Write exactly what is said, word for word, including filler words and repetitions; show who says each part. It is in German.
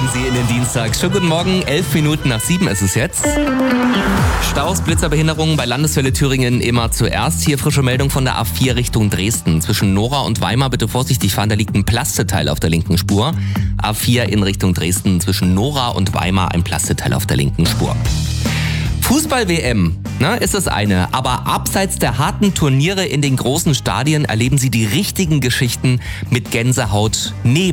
Speaker 1: gehen Sie in den Dienstag. Schönen guten Morgen, elf Minuten nach sieben ist es jetzt. Staus, Blitzerbehinderungen bei Landeswelle Thüringen immer zuerst. Hier frische Meldung von der A vier Richtung Dresden. Zwischen Nora und Weimar bitte vorsichtig fahren, da liegt ein Plasteteil auf der linken Spur. A vier in Richtung Dresden, zwischen Nora und Weimar ein Plasteteil auf der linken Spur. Fußball-W M, ne, ist das eine, aber abseits der harten Turniere in den großen Stadien erleben Sie die richtigen Geschichten mit Gänsehaut neben